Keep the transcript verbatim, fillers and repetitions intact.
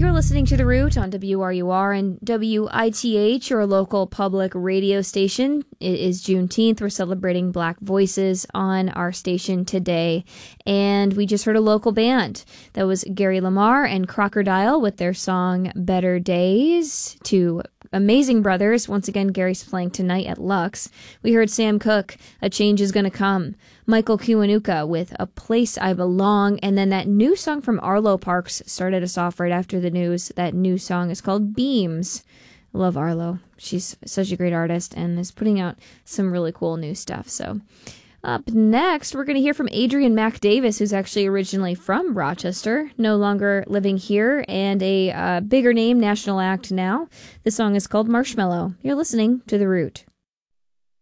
You're listening to The Root on W R U R and W I T H, your local public radio station. It is Juneteenth. We're celebrating Black voices on our station today. And we just heard a local band. That was Gary Lamar and Crocodile with their song Better Days. Two amazing brothers. Once again, Gary's playing tonight at Lux. We heard Sam Cooke, A Change Is Gonna Come. Michael Kiwanuka with A Place I Belong. And then that new song from Arlo Parks started us off right after the news. That new song is called Beams. I love Arlo. She's such a great artist and is putting out some really cool new stuff. So up next, we're going to hear from Adrian Mac Davis, who's actually originally from Rochester, no longer living here, and a uh, bigger name, national act now. The song is called Marshmallow. You're listening to The Root.